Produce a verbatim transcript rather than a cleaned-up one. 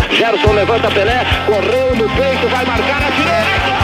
Gerson levanta Pelé, correu no peito, vai marcar, atirou!